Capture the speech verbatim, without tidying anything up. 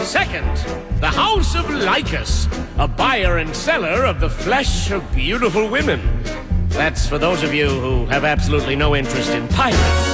Second, the House of Lycus, a buyer and seller of the flesh of beautiful women. That's for those of you who have absolutely no interest in pirates.